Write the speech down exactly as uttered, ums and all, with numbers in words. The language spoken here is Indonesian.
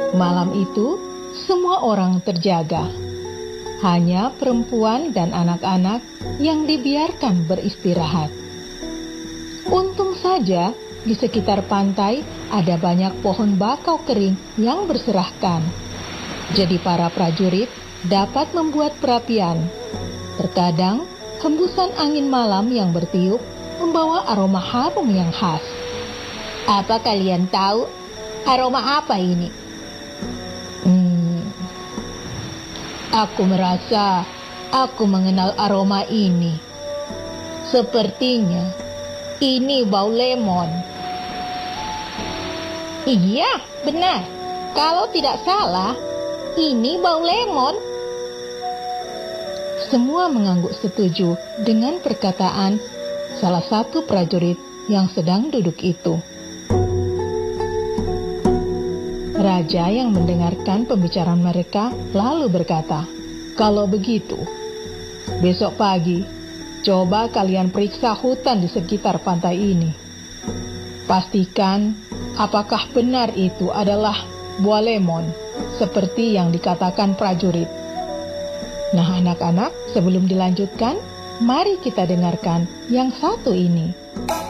Malam itu, semua orang terjaga. Hanya perempuan dan anak-anak yang dibiarkan beristirahat. Untung saja di sekitar pantai ada banyak pohon bakau kering yang berserahkan. Jadi para prajurit dapat membuat perapian. Terkadang, hembusan angin malam yang bertiup membawa aroma harum yang khas. Apa kalian tahu aroma apa ini? Hmm, aku merasa aku mengenal aroma ini. Sepertinya ini bau lemon. Iya, benar. Kalau tidak salah, ini bau lemon. Semua mengangguk setuju dengan perkataan salah satu prajurit yang sedang duduk itu. Raja yang mendengarkan pembicaraan mereka lalu berkata, "Kalau begitu, besok pagi coba kalian periksa hutan di sekitar pantai ini. Pastikan apakah benar itu adalah buah lemon seperti yang dikatakan prajurit." Nah anak-anak, sebelum dilanjutkan, mari kita dengarkan yang satu ini.